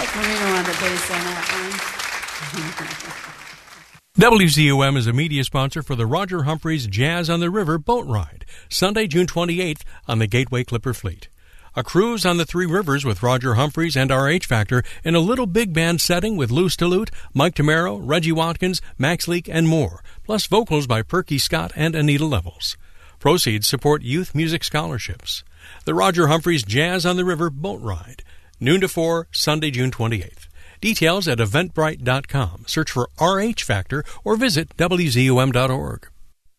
Mike Marino on the bass on that one. WZUM is a media sponsor for the Roger Humphreys Jazz on the River boat ride, Sunday, June 28th on the Gateway Clipper Fleet. A cruise on the Three Rivers with Roger Humphreys and RH Factor in a little big band setting with Lou Stillute, Mike Tamaro, Reggie Watkins, Max Leak, and more, plus vocals by Perky Scott and Anita Levels. Proceeds support youth music scholarships. The Roger Humphreys Jazz on the River boat ride, noon to 4, Sunday, June 28th. Details at eventbrite.com. Search for RH Factor or visit WZUM.org.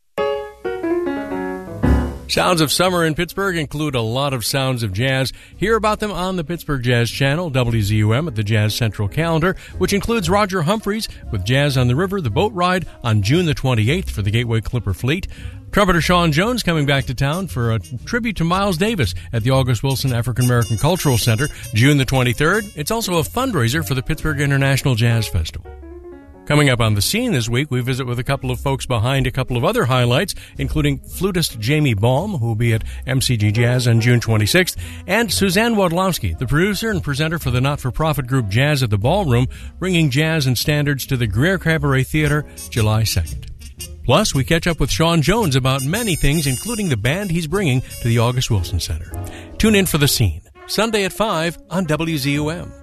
Sounds of summer in Pittsburgh include a lot of sounds of jazz. Hear about them on the Pittsburgh Jazz Channel, WZUM at the Jazz Central calendar, which includes Roger Humphreys with Jazz on the River, the boat ride on June the 28th for the Gateway Clipper Fleet. Trumpeter Sean Jones coming back to town for a tribute to Miles Davis at the August Wilson African American Cultural Center, June the 23rd. It's also a fundraiser for the Pittsburgh International Jazz Festival. Coming up on the scene this week, we visit with a couple of folks behind a couple of other highlights, including flutist Jamie Baum, who will be at MCG Jazz on June 26th, and Suzanne Wodlowski, the producer and presenter for the not-for-profit group Jazz at the Ballroom, bringing jazz and standards to the Greer Cabaret Theater July 2nd. Plus, we catch up with Sean Jones about many things, including the band he's bringing to the August Wilson Center. Tune in for The Scene, Sunday at 5 on WZUM.